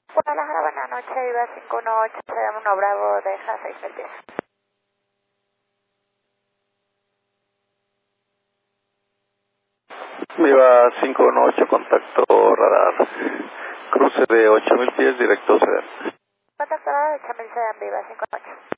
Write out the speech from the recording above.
Guadalajara, buenas noches, Viva 518, se llama 1 Bravo, deja 6.000 pies. Viva 518, contacto radar. Cruce de 8.000 pies, directo Sedan. Contacto de 8.000, Viva 518.